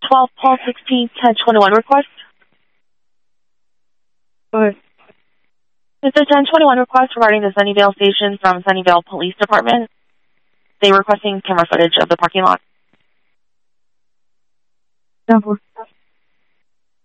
12, Paul 16, 1021 request. Go ahead. It's a 1021 request regarding the Sunnyvale station from Sunnyvale Police Department. They were requesting camera footage of the parking lot. 10-4.